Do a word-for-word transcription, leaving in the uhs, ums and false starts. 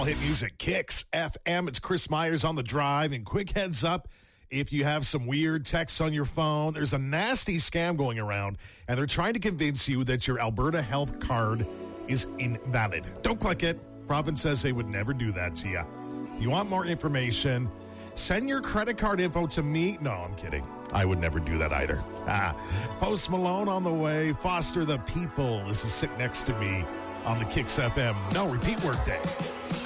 All hit music, Kicks F M. It's Chris Myers on the drive. And quick heads up, if you have some weird texts on your phone, there's a nasty scam going around, and they're trying to convince you that your Alberta health card is invalid. Don't click it. Province says they would never do that to you. If you want more information, send your credit card info to me. No, I'm kidding. I would never do that either. Ah, Post Malone on the way. Foster the People. This is Sit Next to Me on the Kicks F M. No, repeat workday.